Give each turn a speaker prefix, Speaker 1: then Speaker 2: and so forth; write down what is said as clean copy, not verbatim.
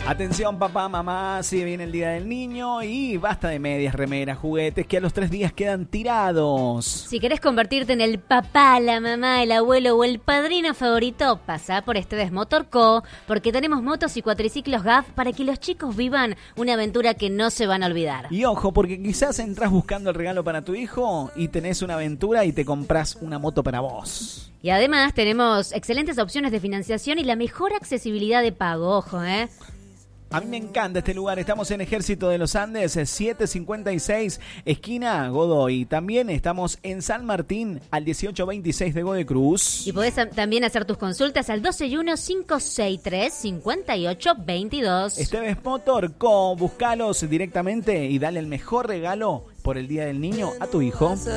Speaker 1: Atención papá, mamá, si viene el día del niño y basta de medias, remeras, juguetes que a los 3 días quedan tirados.
Speaker 2: Si querés convertirte en el papá, la mamá, el abuelo o el padrino favorito, pasá por Esteves Motor Co, porque tenemos motos y cuatriciclos GAF para que los chicos vivan una aventura que no se van a olvidar.
Speaker 1: Y ojo, porque quizás entras buscando el regalo para tu hijo y tenés una aventura y te compras una moto para vos.
Speaker 2: Y además tenemos excelentes opciones de financiación y la mejor accesibilidad de pago, ojo,
Speaker 1: A mí me encanta este lugar, estamos en Ejército de los Andes, 756, esquina Godoy. También estamos en San Martín, al 1826 de Godoy Cruz.
Speaker 2: Y podés también hacer tus consultas al 261-563-5822.
Speaker 1: Esteves Motor Co, buscalos directamente y dale el mejor regalo por el Día del Niño a tu hijo.